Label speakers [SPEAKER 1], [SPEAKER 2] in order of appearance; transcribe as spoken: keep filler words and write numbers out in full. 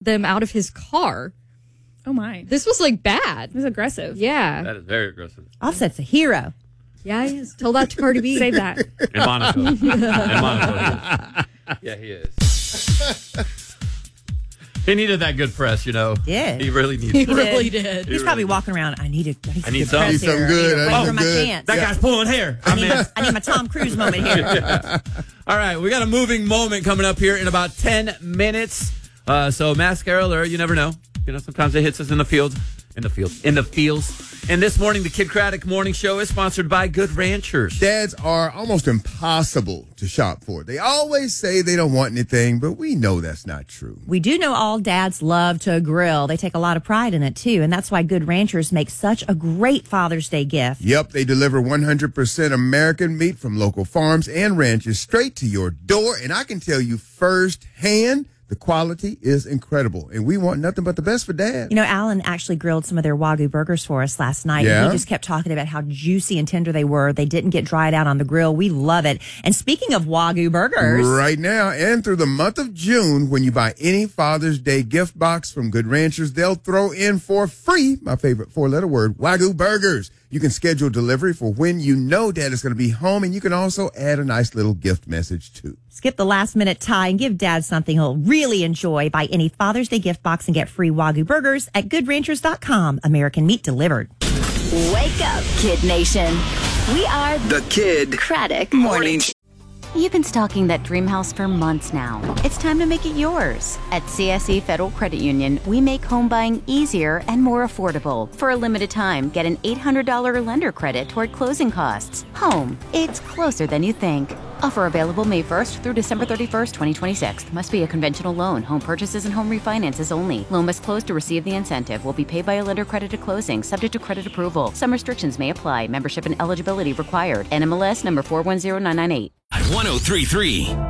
[SPEAKER 1] them out of his car.
[SPEAKER 2] Oh, my.
[SPEAKER 1] This was, like, bad.
[SPEAKER 2] It was aggressive.
[SPEAKER 1] Yeah.
[SPEAKER 3] That is very aggressive.
[SPEAKER 4] Offset's a hero.
[SPEAKER 1] Yeah, he is. Tell that to Cardi B.
[SPEAKER 2] Save that.
[SPEAKER 3] In Monaco. In Monaco, he is. Yeah, he is. He needed that good press, you know.
[SPEAKER 4] Yeah.
[SPEAKER 3] He really needed
[SPEAKER 1] He
[SPEAKER 3] it.
[SPEAKER 1] really did.
[SPEAKER 4] He's
[SPEAKER 3] He
[SPEAKER 4] probably
[SPEAKER 3] really
[SPEAKER 4] walking around. I need a. I need,
[SPEAKER 3] I need
[SPEAKER 4] good
[SPEAKER 3] some-
[SPEAKER 4] press
[SPEAKER 3] Need
[SPEAKER 5] some
[SPEAKER 4] here.
[SPEAKER 5] good,
[SPEAKER 4] I
[SPEAKER 5] I
[SPEAKER 4] need
[SPEAKER 5] need
[SPEAKER 4] to wait for
[SPEAKER 5] some
[SPEAKER 4] my
[SPEAKER 5] good.
[SPEAKER 4] chance.
[SPEAKER 3] That guy's pulling hair.
[SPEAKER 4] I
[SPEAKER 3] I
[SPEAKER 4] need,
[SPEAKER 3] mean,
[SPEAKER 4] my, I need my Tom Cruise moment here.
[SPEAKER 3] all right, we got a moving moment coming up here in about ten minutes. Uh, so mascara alert, you never know. You know, sometimes it hits us in the field. In the field. In the fields. And this morning, the Kid Craddock Morning Show is sponsored by Good Ranchers.
[SPEAKER 5] Dads are almost impossible to shop for. They always say they don't want anything, but we know that's not true.
[SPEAKER 4] We do know all dads love to grill. They take a lot of pride in it, too. And that's why Good Ranchers make such a great Father's Day gift.
[SPEAKER 5] Yep, they deliver one hundred percent American meat from local farms and ranches straight to your door. And I can tell you firsthand, the quality is incredible. And we want nothing but the best for Dad.
[SPEAKER 4] You know, Alan actually grilled some of their Wagyu burgers for us last night.
[SPEAKER 5] Yeah?
[SPEAKER 4] And he just kept talking about how juicy and tender they were. They didn't get dried out on the grill. We love it. And speaking of Wagyu burgers.
[SPEAKER 5] Right now and through the month of June, when you buy any Father's Day gift box from Good Ranchers, they'll throw in for free, my favorite four-letter word, Wagyu burgers. You can schedule delivery for when you know Dad is going to be home, and you can also add a nice little gift message, too.
[SPEAKER 4] Skip the last minute tie and give Dad something he'll really enjoy. Buy any Father's Day gift box and get free Wagyu burgers at good ranchers dot com. American meat delivered.
[SPEAKER 6] Wake up, Kid Nation. We are
[SPEAKER 7] The Kid
[SPEAKER 6] Craddock
[SPEAKER 7] Morning Show.
[SPEAKER 8] You've been stalking that dream house for months now. It's time to make it yours. At C S E Federal Credit Union, we make home buying easier and more affordable. For a limited time, get an eight hundred dollars lender credit toward closing costs. Home, it's closer than you think. Offer available May first through December thirty-first, twenty twenty-six. Must be a conventional loan. Home purchases and home refinances only. Loan must close to receive the incentive. Will be paid by a lender credit at closing, subject to credit approval. Some restrictions may apply. Membership and eligibility required. N M L S number four one zero nine nine eight.
[SPEAKER 7] one oh three point three